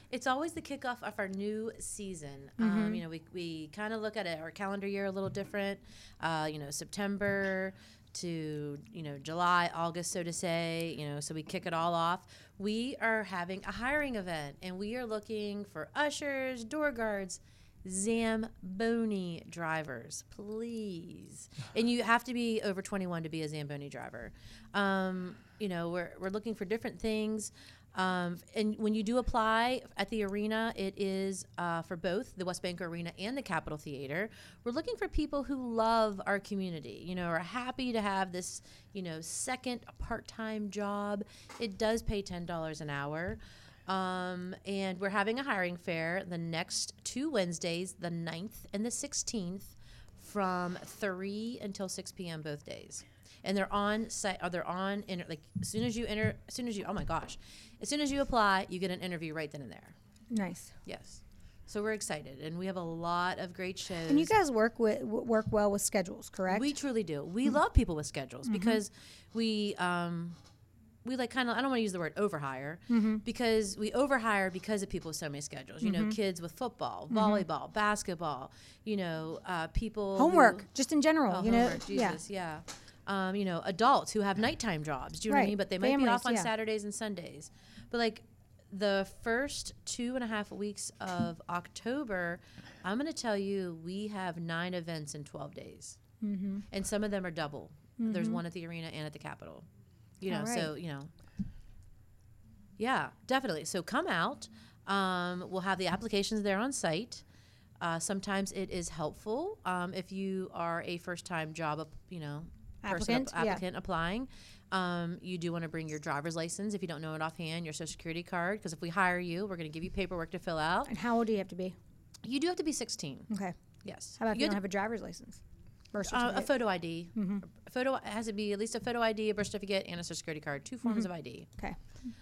It's always the kickoff of our new season. You know, we kind of look at our calendar year a little different. You know, September to, you know, July, August, so to say, you know, so we kick it all off. We are having a hiring event, and we are looking for ushers, door guards, Zamboni drivers, please. And you have to be over 21 to be a Zamboni driver. You know, we're looking for different things. And when you do apply at the arena, it is for both the WesBanco Arena and the Capitol Theater. We're looking for people who love our community, you know, are happy to have this, you know, second part-time job. It does pay $10 an hour. And we're having a hiring fair the next 2 Wednesdays, the 9th and the 16th, from 3 until 6 p.m. both days. And they're on site, or they're on, like, as soon as you, oh my gosh, as soon as you apply, you get an interview right then and there. Nice. Yes. So we're excited, and we have a lot of great shows. And you guys work well with schedules, correct? We truly do. We love people with schedules because we like kind of, I don't want to use the word overhire, because we overhire because of people with so many schedules. You know, kids with football, volleyball, basketball, you know, people. Homework, just in general, you know. Homework, Jesus, yeah. You know, adults who have nighttime jobs. Do you know what I mean? But they might be off on Saturdays and Sundays. But like the first 2.5 weeks of October, I'm going to tell you, we have 9 events in 12 days. And some of them are double. There's one at the arena and at the Capitol. You know, so, you know, yeah, definitely. So come out. We'll have the applications there on site. Sometimes it is helpful if you are a first-time job, you know, applicant applying. You do want to bring your driver's license if you don't know it offhand, your social security card, because if we hire you, we're going to give you paperwork to fill out. And how old do you have to be? You do have to be 16. Okay. Yes. How about if you don't have a driver's license? A photo ID. A photo has to be at least a photo ID, a birth certificate, and a social security card. 2 forms of ID. Okay.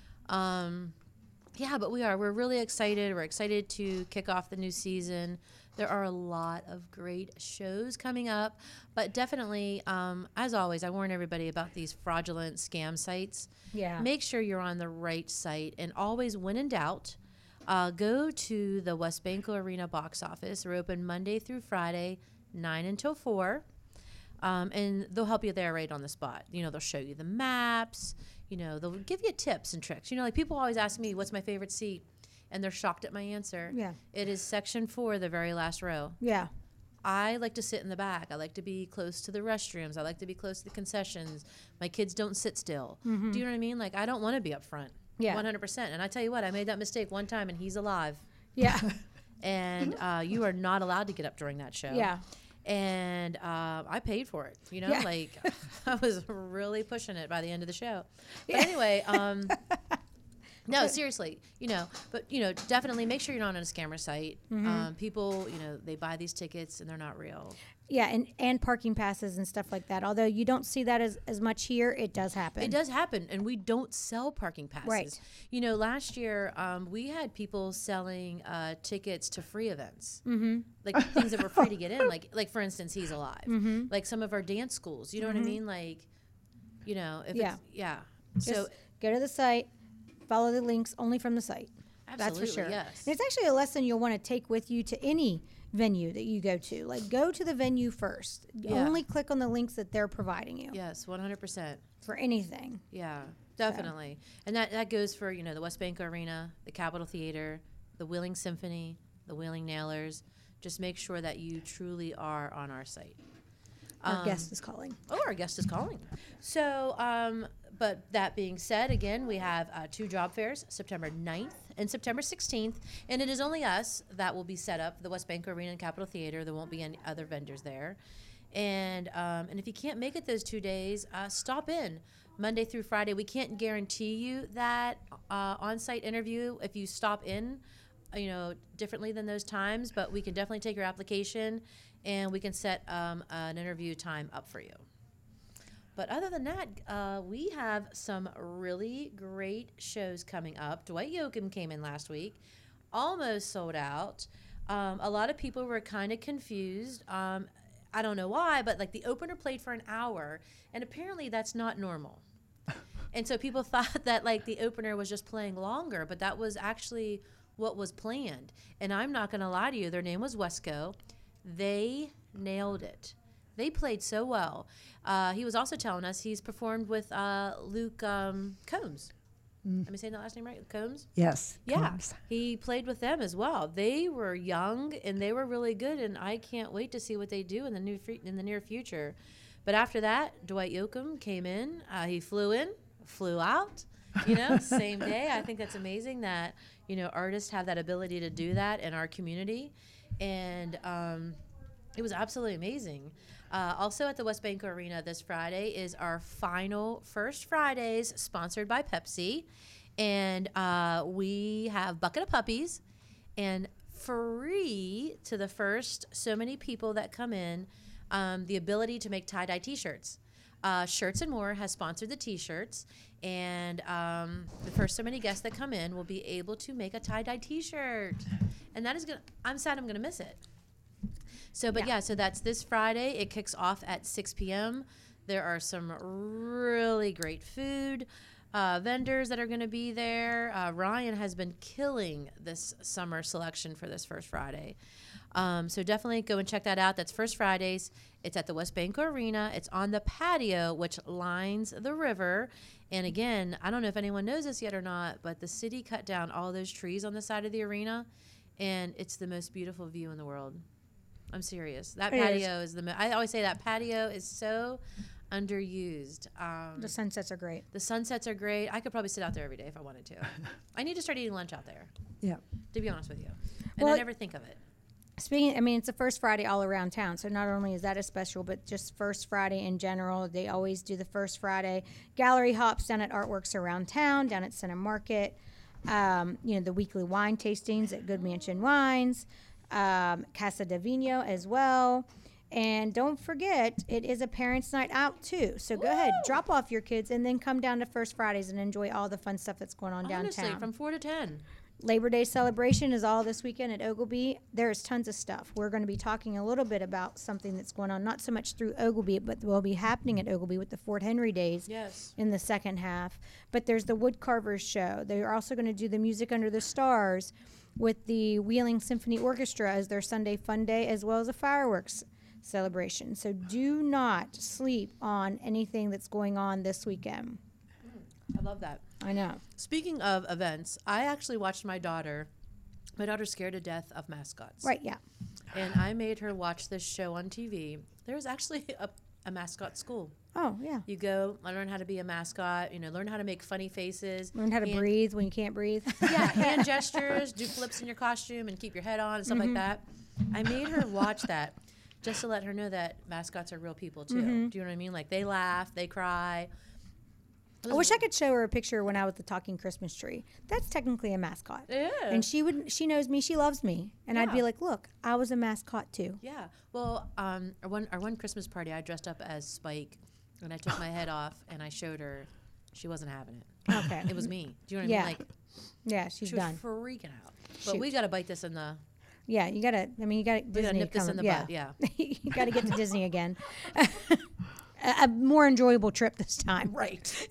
Yeah, but we're really excited. We're excited to kick off the new season. There are a lot of great shows coming up, but definitely, as always, I warn everybody about these fraudulent scam sites. Yeah. Make sure you're on the right site, and always, when in doubt, go to the WesBanco Arena box office. We're open Monday through Friday, 9 until 4. And they'll help you there right on the spot. You know, they'll show you the maps. You know, they'll give you tips and tricks. You know, like people always ask me, what's my favorite seat? And they're shocked at my answer. Yeah. It is section 4, the very last row. Yeah. I like to sit in the back. I like to be close to the restrooms. I like to be close to the concessions. My kids don't sit still. Do you know what I mean? Like, I don't want to be up front. Yeah. 100%. And I tell you what, I made that mistake one time, and he's alive. Yeah. And you are not allowed to get up during that show. Yeah. And I paid for it, you know, like I was really pushing it by the end of the show. But anyway, no, seriously, you know, but, you know, definitely make sure you're not on a scammer site. People, you know, they buy these tickets and they're not real. Yeah, and parking passes and stuff like that. Although you don't see that as much here, it does happen. It does happen, and we don't sell parking passes. Right. You know, last year we had people selling tickets to free events, like things that were free to get in. Like for instance, He's Alive. Like some of our dance schools. You know what I mean? Like, you know, if Just so go to the site, follow the links only from the site. Absolutely, That's for sure. yes. And it's actually a lesson you'll want to take with you to any venue that you go to. Like, go to the venue first. Only click on the links that they're providing you. Yes, 100%. For anything. Yeah, definitely. And that goes for, you know, the WesBanco Arena, the Capitol Theater, the Wheeling Symphony, the Wheeling Nailers. Just make sure that you truly are on our site. Our guest is calling. Oh, our guest is calling. So, but that being said, again, we have 2 job fairs, September 9th and September 16th, and it is only us that will be set up, the WesBanco Arena and Capitol Theater. There won't be any other vendors there. And if you can't make it those 2 days, stop in Monday through Friday. We can't guarantee you that on-site interview if you stop in, you know, differently than those times, but we can definitely take your application and we can set an interview time up for you. But other than that, we have some really great shows coming up. Dwight Yoakam came in last week, almost sold out. A lot of people were kind of confused. I don't know why, but like the opener played for an hour, and apparently that's not normal. And so people thought that like the opener was just playing longer, but that was actually what was planned. And I'm not going to lie to you, their name was Wesco. They nailed it. They played so well. He was also telling us he's performed with Luke Combs. Am I saying that last name right? Combs? Yes. Yeah. Combs. He played with them as well. They were young and they were really good, and I can't wait to see what they do in the near future. But after that, Dwight Yoakam came in. He flew in, flew out, same day. I think that's amazing that, artists have that ability to do that in our community. And it was absolutely amazing. Also at the West Banco Arena this Friday is our final First Fridays, sponsored by Pepsi. And we have Bucket of Puppies, and free to the first so many people that come in, the ability to make tie-dye T-shirts. Shirts and More has sponsored the T-shirts, and the first so many guests that come in will be able to make a tie-dye T-shirt. And that is gonna. I'm sad I'm gonna miss it. So, but so that's this Friday. It kicks off at 6 p.m. There are some really great food vendors that are going to be there. Ryan has been killing this summer selection for this First Friday. So definitely go and check that out. That's First Fridays. It's at the West Banco Arena. It's on the patio, which lines the river. And again, I don't know if anyone knows this yet or not, but the city cut down all those trees on the side of the arena, and it's the most beautiful view in the world. I'm serious. That patio is I always say that patio is so underused. The sunsets are great. The sunsets are great. I could probably sit out there every day if I wanted to. I need to start eating lunch out there. Yeah. To be honest with you. And I never think of it. It's the first Friday all around town. So not only is that a special, but just First Friday in general. They always do the First Friday gallery hops down at Artworks around town, down at Center Market. The weekly wine tastings at Good Mansion Wines. Casa de Vino as well. And don't forget, it is a parents' night out too. So go ahead, drop off your kids, and then come down to First Fridays and enjoy all the fun stuff that's going on Honestly, downtown. from 4 to 10. Labor Day celebration is all this weekend at Oglebay. There's tons of stuff. We're going to be talking a little bit about something that's going on, not so much through Oglebay, but will be happening at Oglebay with the Fort Henry Days in the second half. But there's the Woodcarvers show. They're also going to do the Music Under the Stars with the Wheeling Symphony Orchestra as their Sunday Fun Day, as well as a fireworks celebration. So do not sleep on anything that's going on this weekend. I love that. I know. Speaking of events, I actually watched my daughter. My daughter's scared to death of mascots. Right, yeah. And I made her watch this show on TV. There's actually a mascot school. Oh, yeah. You go, learn how to be a mascot, learn how to make funny faces. Learn how to breathe when you can't breathe. Yeah, hand gestures, do flips in your costume and keep your head on and stuff like that. I made her watch that just to let her know that mascots are real people too. Do you know what I mean? Like they laugh, they cry. I wish I could show her a picture when I was the talking Christmas tree. That's technically a mascot. Yeah. And she knows me, she loves me. And I'd be like, look, I was a mascot too. Yeah. Well, our one Christmas party, I dressed up as Spike, and I took my head off, and I showed her. She wasn't having it. Okay. It was me. Do you know what I mean? Like, yeah, she's done. She was freaking out. But we got to bite this in the... Yeah, you got to Disney nip this in the bud, yeah. You got to get to Disney again. A more enjoyable trip this time. Right.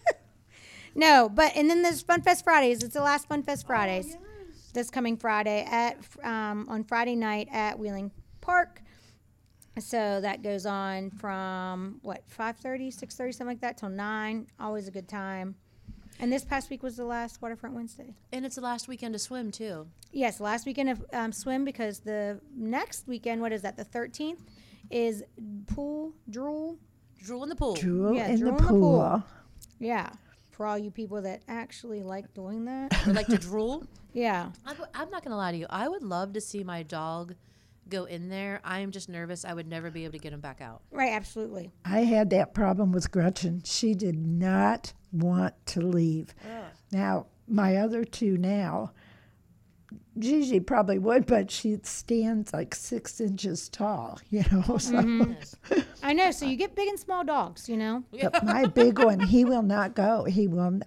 No, and then there's Fun Fest Fridays. It's the last Fun Fest Fridays. Oh, yes. This coming Friday on Friday night at Wheeling Park. So that goes on from 5:30, 6:30, something like that till 9. Always a good time. And this past week was the last Waterfront Wednesday. And it's the last weekend to swim too. Yes, last weekend of swim, because the next weekend, what is that? The 13th is drool in the pool. Drool in the the pool. pool. Yeah. For all you people that actually like doing that. Or like to drool? Yeah. I'm not going to lie to you. I would love to see my dog go in there. I am just nervous. I would never be able to get him back out. Right, absolutely. I had that problem with Gretchen. She did not want to leave. Now, my other two now, Gigi probably would, but she stands like 6 inches tall, So. I know. So you get big and small dogs, But my big one, he will not go. He will.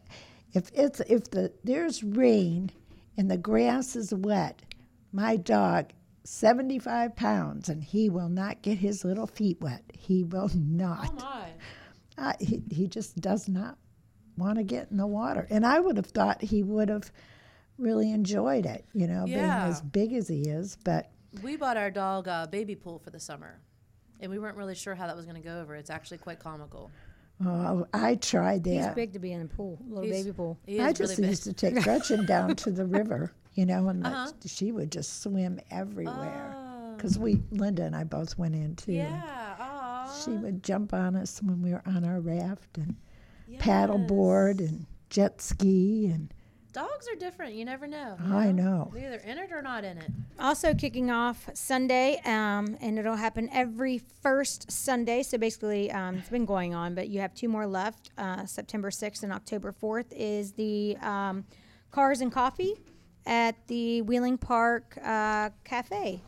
There's rain and the grass is wet, my dog, 75 pounds, and he will not get his little feet wet. He will not. Oh my! He just does not want to get in the water. And I would have thought he would have really enjoyed it, being as big as he is. But we bought our dog a baby pool for the summer, and we weren't really sure how that was going to go over. It's actually quite comical. I tried that. He's big to be in a pool, little baby pool. I just used to take Gretchen down to the river, and she would just swim everywhere. Because Linda and I both went in too. Yeah. She would jump on us when we were on our raft and paddleboard and jet ski and. Dogs are different. You never know. I know. They're either in it or not in it. Also kicking off Sunday, and it'll happen every first Sunday. So basically, it's been going on, but you have 2 more left. September 6th and October 4th is the Cars and Coffee at the Wheeling Park Cafe,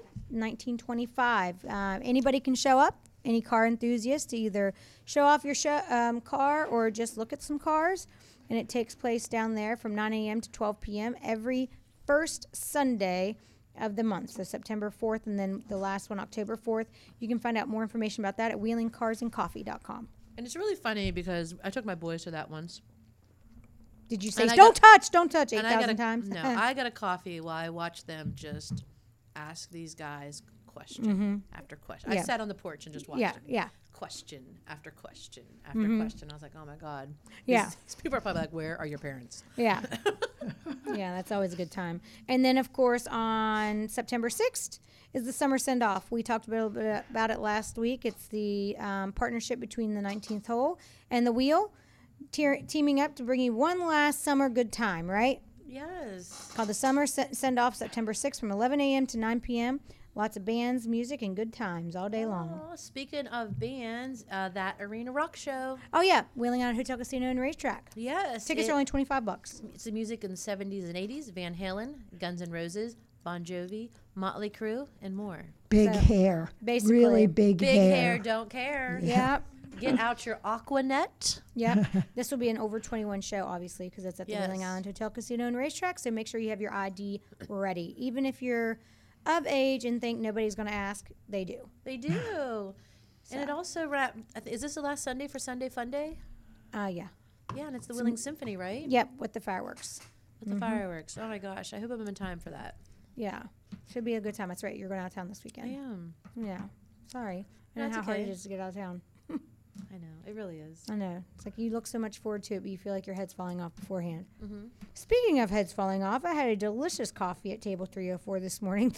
1925. Anybody can show up. Any car enthusiast to either show off your car or just look at some cars. And it takes place down there from 9 a.m. to 12 p.m. every first Sunday of the month. So September 4th and then the last one, October 4th. You can find out more information about that at wheelingcarsandcoffee.com. And it's really funny because I took my boys to that once. Did you say, don't touch 8,000 times? No, I got a coffee while I watched them just ask these guys question after question. I sat on the porch and just watched them. Yeah. Question after question after question. I was like, oh my God. Yeah. These people are probably like, where are your parents? Yeah. Yeah, that's always a good time. And then, of course, on September 6th is the summer send-off. We talked a little bit about it last week. It's the partnership between the 19th hole and the wheel, teaming up to bring you one last summer good time, right? Yes. Called the Summer Send-Off, September 6th from 11 a.m. to 9 p.m. Lots of bands, music, and good times all day long. Speaking of bands, that Arena Rock Show. Oh, yeah. Wheeling Island Hotel, Casino, and Racetrack. Yes. Tickets are only $25. It's the music in the 70s and 80s. Van Halen, Guns N' Roses, Bon Jovi, Motley Crue, and more. Big hair. Basically. Really big hair. Big hair, don't care. Yeah. Get out your Aquanet. Yep. This will be an over 21 show, obviously, because it's at the Wheeling Island Hotel, Casino, and Racetrack. So make sure you have your ID ready. Even if you're of age and think nobody's going to ask, they do. They do. And it also is this the last Sunday for Sunday Fun Day? Yeah. Yeah, and it's the Wheeling Symphony, right? Yep, with the fireworks. With the fireworks. Oh my gosh, I hope I'm in time for that. Yeah. Should be a good time. That's right. You're going out of town this weekend. I am. Yeah. Sorry. I know how hard it is to get out of town. I know. It really is. I know. It's like you look so much forward to it, but you feel like your head's falling off beforehand. Mm-hmm. Speaking of heads falling off, I had a delicious coffee at Table 304 this morning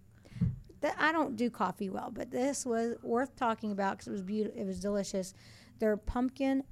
that I don't do coffee well, but this was worth talking about because it was beautiful. It was delicious. Their pumpkin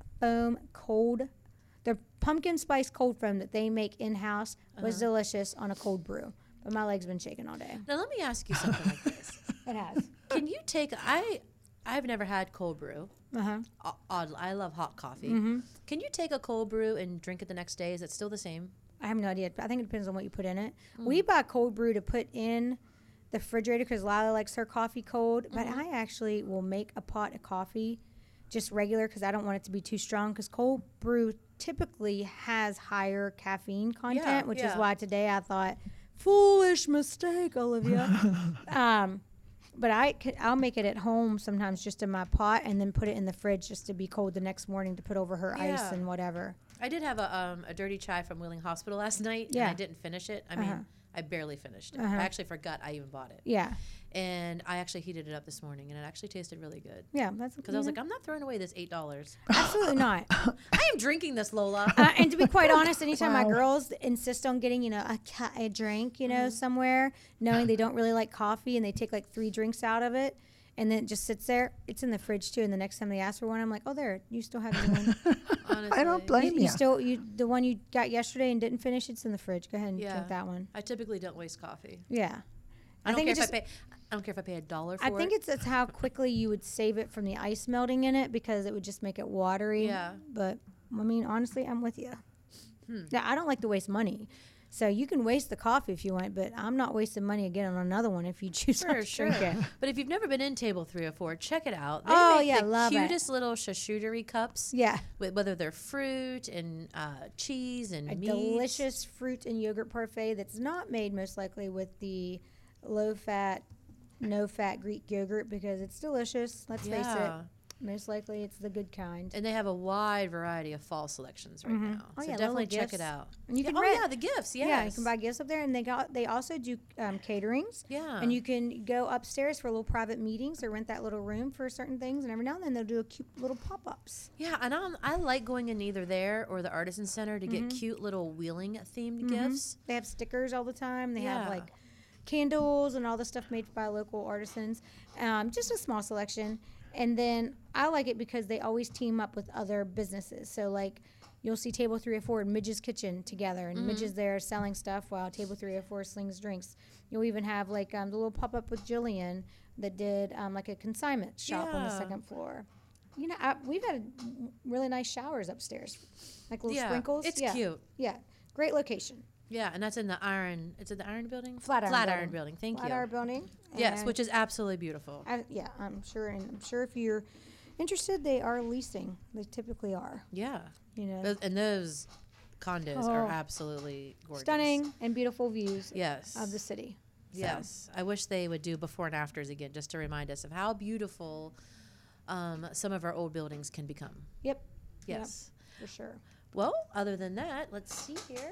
spice cold foam that they make in-house was delicious on a cold brew. But my leg's been shaking all day. Now, let me ask you something like this. It has. Can you take... I've never had cold brew. I love hot coffee. Mm-hmm. Can you take a cold brew and drink it the next day? Is it still the same? I have no idea. I think it depends on what you put in it. We buy cold brew to put in the refrigerator because Lila likes her coffee cold. But I actually will make a pot of coffee just regular because I don't want it to be too strong because cold brew typically has higher caffeine content, which is why today I thought, foolish mistake, Olivia. But I'll make it at home sometimes just in my pot and then put it in the fridge just to be cold the next morning to put over her ice and whatever. I did have a dirty chai from Wheeling Hospital last night, and I didn't finish it. I mean, I barely finished it. I actually forgot I even bought it. Yeah. And I actually heated it up this morning, and it actually tasted really good. Yeah, that's because I was like, I'm not throwing away this $8. Absolutely not. I am drinking this, Lola. And to be quite honest, anytime my girls insist on getting, a drink, somewhere, knowing they don't really like coffee, and they take like 3 drinks out of it, and then it just sits there. It's in the fridge too. And the next time they ask for one, I'm like, oh, there, you still have one. I don't blame you. The one you got yesterday and didn't finish, it's in the fridge. Go ahead and drink that one. I typically don't waste coffee. Yeah. I don't care if I pay $1 for it. I think it's how quickly you would save it from the ice melting in it because it would just make it watery. Yeah. But, I mean, honestly, I'm with you. Yeah, I don't like to waste money. So you can waste the coffee if you want, but I'm not wasting money again on another one if you choose not to drink it. But if you've never been in Table 304, check it out. They make love the cutest little charcuterie cups. Yeah. Whether they're fruit and cheese and meat. Delicious fruit and yogurt parfait that's not made most likely with the low-fat, no-fat Greek yogurt because it's delicious. Let's face it. Most likely it's the good kind. And they have a wide variety of fall selections right now. Oh, so yeah, definitely little check gifts. it out. And you can the gifts, yes. Yeah, you can buy gifts up there, and they also do caterings. Yeah. And you can go upstairs for little private meetings or rent that little room for certain things, and every now and then they'll do a cute little pop-ups. Yeah, and I like going in either there or the Artisan Center to get cute little wheeling themed gifts. They have stickers all the time. They have Yeah. like candles and all the stuff made by local artisans. Just a small selection. And then I like it because they always team up with other businesses. So like you'll see Table 304 and Midge's Kitchen together, and Midge is there selling stuff while Table 304 slings drinks. You'll even have like the little pop-up with Jillian that did like a consignment shop on the second floor. You know, we've had really nice showers upstairs, like little sprinkles. It's cute. Yeah, great location. Yeah, and that's in the Iron. It's in the Iron Building. Flatiron Building. Thank you. Flatiron Building. Yes, And which is absolutely beautiful. I'm sure. And I'm sure if you're interested, they are leasing. They typically are. Yeah. You know, Those condos are absolutely gorgeous. stunning and beautiful views. Yes. Of the city. So. Yes. I wish they would do before and afters again, just to remind us of how beautiful some of our old buildings can become. Yep. Yes. Yep, for sure. Well, other than that, let's see here.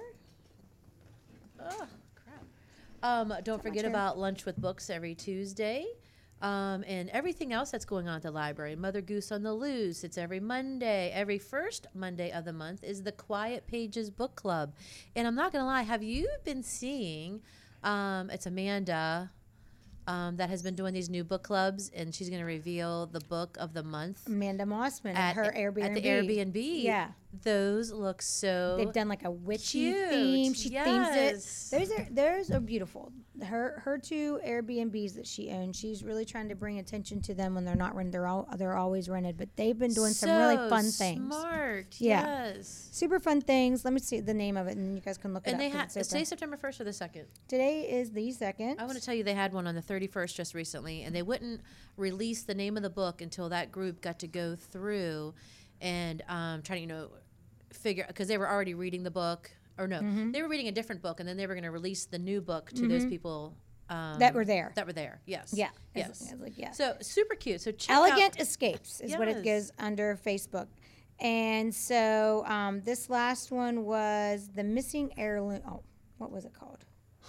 Oh, crap. Don't forget about Lunch with Books every Tuesday. And everything else that's going on at the library. Mother Goose on the Loose. It's every Monday. Every first Monday of the month is the Quiet Pages Book Club. And I'm not going to lie, have you been seeing, it's Amanda that has been doing these new book clubs, and she's going to reveal the book of the month. Amanda Mossman at her Airbnb. At the Airbnb. Yeah. Those look so They've done like a witchy cute. theme. She Yes. themes it. Those are beautiful. Her two Airbnbs that she owns, she's really trying to bring attention to them when they're not rented. They're always rented, but they've been doing some really fun things. Smart. Yeah. Yes. Super fun things. Let me see the name of it, and you guys can look it And up. they had today's September 1st or the 2nd. Today is the 2nd. I want to tell you they had one on the 31st just recently, and they wouldn't release the name of the book until that group got to go through and try to, figure, because they were already reading the book. Or no, they were reading a different book, and then they were going to release the new book to those people that were there. Yes. Yeah. Yes. Yeah. So super cute. So check Elegant out. Escapes is what it goes under Facebook. And so this last one was The Missing Heirloom. Oh, what was it called?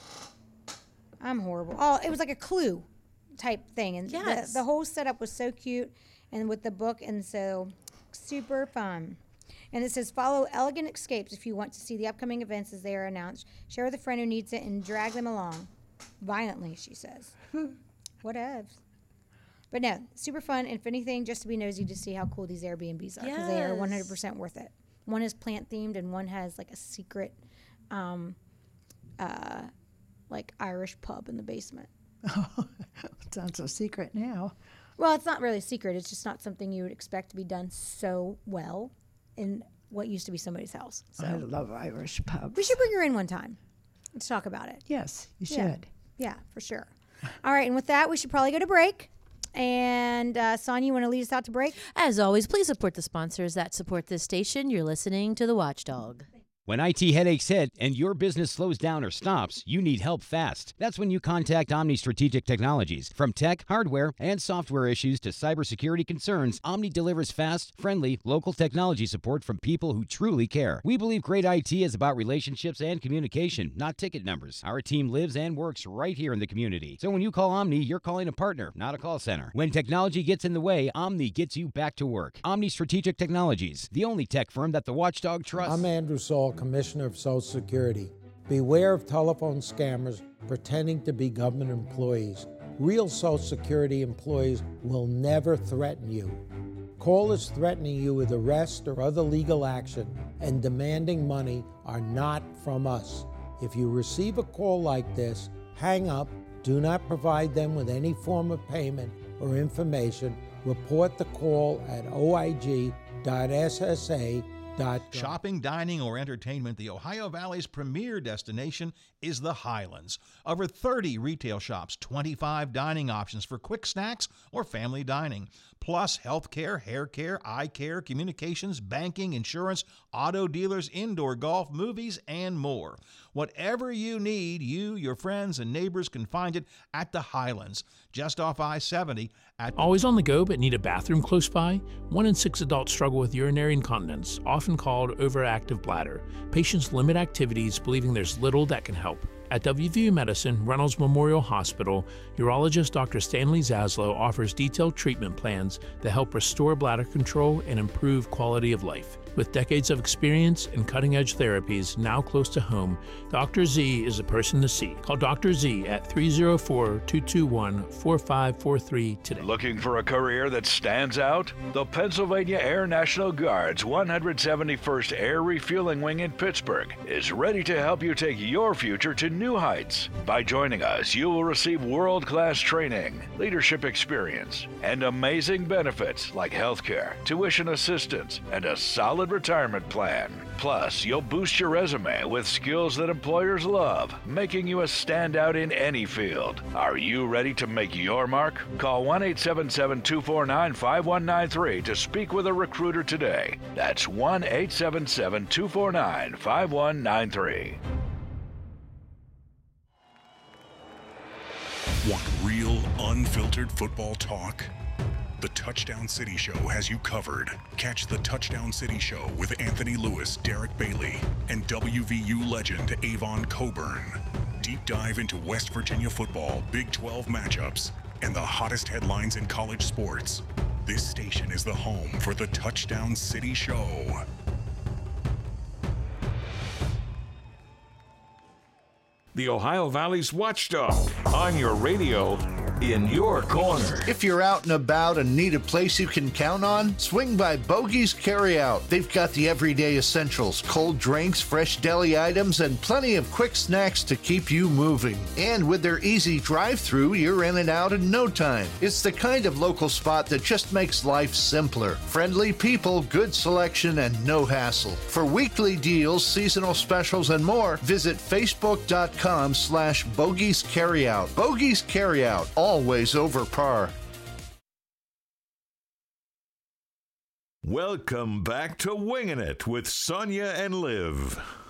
I'm horrible. Oh, it was like a Clue type thing. And the whole setup was so cute, and with the book, and so super fun. And it says, follow Elegant Escapes if you want to see the upcoming events as they are announced. Share with a friend who needs it and drag them along. Violently, she says. Whatevs. But no, super fun. And if anything, just to be nosy to see how cool these Airbnbs are. Because they are 100% worth it. One is plant themed and one has like a secret like Irish pub in the basement. Oh, sounds a secret now. Well, it's not really a secret. It's just not something you would expect to be done so well in what used to be somebody's house. So I love Irish pubs. we should bring her in one time. Let's talk about it. Yes, you Yeah. should. Yeah, for sure. All right, and with that, we should probably go to break. And Sonia, you want to lead us out to break? As always, please support the sponsors that support this station. You're listening to The Watchdog. When IT headaches hit and your business slows down or stops, you need help fast. That's when you contact Omni Strategic Technologies. From tech, hardware, and software issues to cybersecurity concerns, Omni delivers fast, friendly, local technology support from people who truly care. We believe great IT is about relationships and communication, not ticket numbers. Our team lives and works right here in the community. So when you call Omni, you're calling a partner, not a call center. When technology gets in the way, Omni gets you back to work. Omni Strategic Technologies, the only tech firm that the Watchdog trusts. I'm Andrew Saul, Commissioner of Social Security. Beware of telephone scammers pretending to be government employees. Real Social Security employees will never threaten you. Callers threatening you with arrest or other legal action and demanding money are not from us. If you receive a call like this, hang up, do not provide them with any form of payment or information, report the call at oig.ssa.gov Shopping, dining, or entertainment, the Ohio Valley's premier destination is the Highlands. Over 30 retail shops, 25 dining options for quick snacks or family dining, plus healthcare, hair care, eye care, communications, banking, insurance, auto dealers, indoor golf, movies, and more. Whatever you need, you, your friends, and neighbors can find it at the Highlands, just off I-70. Always on the go but need a bathroom close by? 1 in 6 adults struggle with urinary incontinence, often called overactive bladder. Patients limit activities, believing there's little that can help. At WVU Medicine, Reynolds Memorial Hospital, urologist Dr. Stanley Zaslow offers detailed treatment plans that help restore bladder control and improve quality of life. With decades of experience and cutting-edge therapies now close to home, Dr. Z is the person to see. Call Dr. Z at 304-221-4543 today. Looking for a career that stands out? The Pennsylvania Air National Guard's 171st Air Refueling Wing in Pittsburgh is ready to help you take your future to new heights. By joining us, you will receive world-class training, leadership experience, and amazing benefits like healthcare, tuition assistance, and a solid retirement plan. Plus, you'll boost your resume with skills that employers love, making you a standout in any field. Are you ready to make your mark? Call 1-877-249-5193 to speak with a recruiter today. That's 1-877-249-5193. Want real, unfiltered football talk? The Touchdown City Show has you covered. Catch the Touchdown City Show with Anthony Lewis, Derek Bailey, and WVU legend Avon Coburn. Deep dive into West Virginia football, Big 12 matchups, and the hottest headlines in college sports. This station is the home for the Touchdown City Show. The Ohio Valley's watchdog on your radio, in your corner. If you're out and about and need a place you can count on, swing by Bogey's Carryout. They've got the everyday essentials, cold drinks, fresh deli items, and plenty of quick snacks to keep you moving. And with their easy drive-through, you're in and out in no time. It's the kind of local spot that just makes life simpler. Friendly people, good selection, and no hassle. For weekly deals, seasonal specials, and more, visit Facebook.com/Bogey's Carryout. Bogey's Carryout, always over par. Welcome back to Winging It with Sonia and Liv.